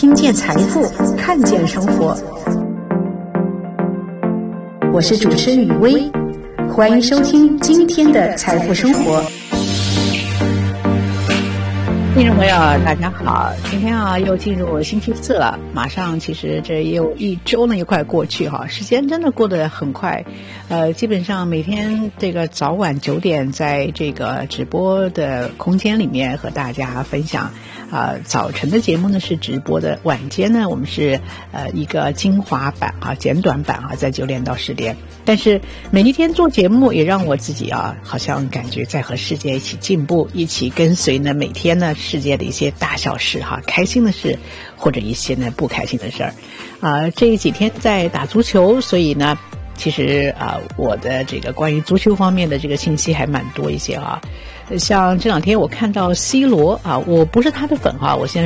听见财富，看见生活。我是主持人雨薇，欢迎收听今天的财富生活。 听众朋友大家好，今天又进入星期四了，马上其实这又一周呢也快过去时间真的过得很快。基本上每天这个早晚9点在这个直播的空间里面和大家分享。早晨的节目呢是直播的，晚间呢我们是一个精华版简短版在9点到10点。但是每一天做节目也让我自己好像感觉在和世界一起进步，一起跟随呢每天呢世界的一些大小事开心的事或者一些呢不开心的事儿。这几天在打足球，所以呢其实我的这个关于足球方面的这个信息还蛮多一些像这两天我看到 C 罗我不是他的粉我先